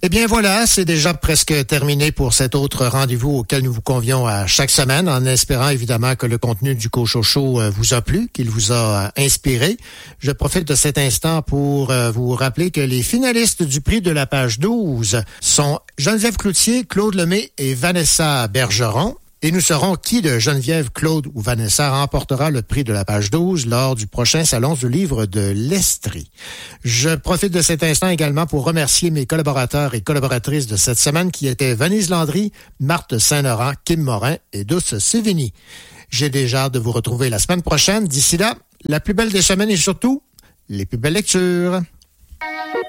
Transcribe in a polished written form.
Eh bien voilà, c'est déjà presque terminé pour cet autre rendez-vous auquel nous vous convions à chaque semaine, en espérant évidemment que le contenu du Cochocho vous a plu, qu'il vous a inspiré. Je profite de cet instant pour vous rappeler que les finalistes du prix de la page 12 sont Geneviève Cloutier, Claude Lemay et Vanessa Bergeron. Et nous saurons qui de Geneviève, Claude ou Vanessa remportera le prix de la page 12 lors du prochain Salon du livre de l'Estrie. Je profite de cet instant également pour remercier mes collaborateurs et collaboratrices de cette semaine qui étaient Venise Landry, Marthe Saint-Laurent, Kim Morin et Douce Sévigny. J'ai déjà hâte de vous retrouver la semaine prochaine. D'ici là, la plus belle des semaines et surtout, les plus belles lectures.